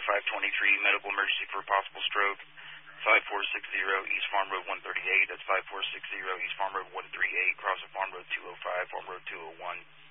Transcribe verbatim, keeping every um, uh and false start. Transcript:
five twenty-three, medical emergency for a possible stroke. five four six zero East Farm Road one thirty-eight. That's five four six zero East Farm Road one thirty-eight, cross of Farm Road two oh five, Farm Road two oh one.